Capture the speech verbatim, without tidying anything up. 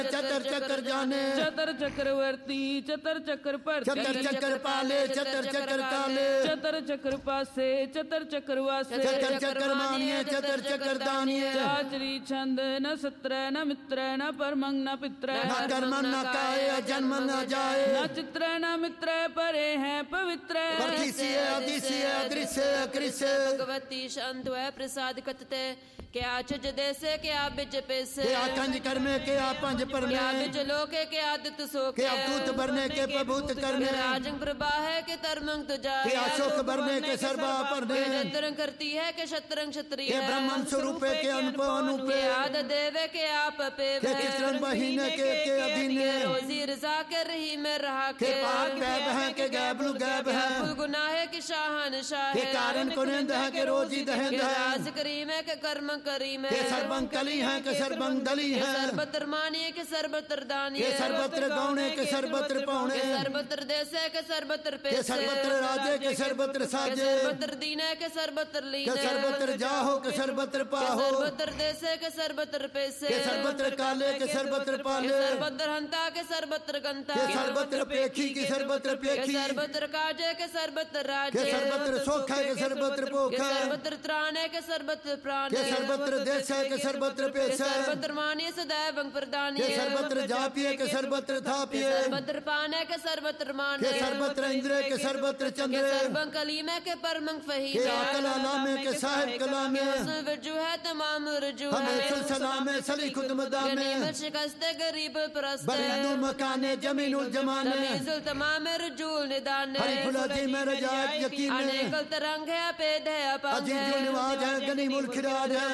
चतर चक्र जाने, चतर चक्रवर्ती चतर चक्र पर, चतर चक्र पाले, चतर चक्र काले, चतर चक्र पासे, चतर चक्र वासे, चतर चक्र मानिए, चतर चक्र दानिए। चाचरी छंद न सत्र न मित्र न परमंग न पित्र, न कर्म न काये जन्म न जाए, न चित्र न मित्र परे हैं पवित्र। प्रतिशय अधिशय अदृश्य अकृष्य, भगवती शांत है प्रसाद कतते, क्या चज देसे क्या बिज पेसे, क्या कंज कर्मे क्या पंज परने, क्या बिज लोके क्या आदित सोके, क्या दूत बरने के प्रभूत करने, राजंग प्रभा है के तरमंग तुझा, क्या अशोक बरने के सर्वा परने, तरंग करती है के शतरंग क्षत्रिय, के ब्रह्मन स्वरूप के अनुभव अनुपे, आद देवे के आप पे, के किरण बहीने के के अधीन, रोजी रजा के रही में रहा के पाक गैब है के गैबलु गैब है, फुल गुनाह के शाहन शाह, के कारण कुनिंद है के रोजी दहेंद है, राज करीम है के कर्म करीम है, के सर्वं कली है के सर्वं दली है, सर्वत्र मानिए के सर्वत्र दानिए, के सर्वत्र गौणे के सर्वत्र पौणे, सर्वत्र देश है के सर्वत्र के पेश, सर्वत्र राजे के सर्वत्र साजे, सर्वत्र दीन है के सर्वत्र लीन, के सर्वत्र जाहो के सर्वत्र पाहो, सर्वत्र देश है के सर्वत्र पेश, के सर्वत्र काले के सर्वत्र पाले, सर्वत्र हंता के सर्वत्र गंता, के सर्वत्र पेखी के सर्वत्र पेखी, सर्वत्र काजे के सर्वत्र राज, के सर्वत्र सोख है के सर्वत्र पोख है, सर्वत्र त्राण है के सर्वत्र प्राण, के सर्वत्र देश है के सर्वत्र पेश है, सर्वत्र मानिए सदैव प्रदान, के सर्वत्र जापिए के सर्वत्र थापिए, सर्वत्र पान है के सर्वत्र मान, के सर्वत्र इंद्र के सर्वत्र चंद्र, सर्वं कलीम है के परमंग फही, के अकला नामे के साहिब कलामे, रजू है तमाम रजू है, हमें सुलसला में सली खुद मदामे, शिकस्त गरीब परस्त, बरीनुल मकाने जमीनुल जमाने, तमीजुल तमाम रजूल निदान, हरीफुल में रजात यकीन, अनेकल तरंग है पेद है अपंग है, अजीजुल निवाज है गनीमुल खिराज है।